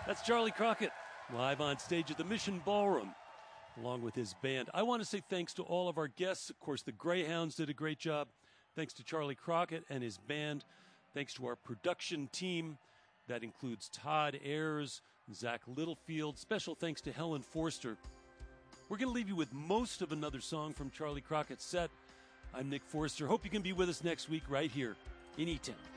That's Charlie Crockett, live on stage at the Mission Ballroom, along with his band. I want to say thanks to all of our guests. Of course, the Greyhounds did a great job. Thanks to Charlie Crockett and his band. Thanks to our production team. That includes Todd Ayers, Zach Littlefield. Special thanks to Helen Forster. We're going to leave you with most of another song from Charlie Crockett's set. I'm Nick Forster. Hope you can be with us next week right here in E-Town.